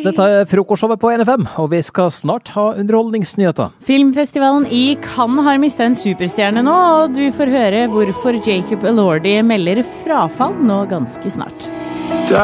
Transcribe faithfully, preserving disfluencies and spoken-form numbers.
Dette er frokostshowet på N F M, og vi skal snart ha underholdningsnyheter. Filmfestivalen i Cannes har mistet en superstjerne nå, og du får høre hvorfor Jacob Elordi melder frafall nå ganske snart.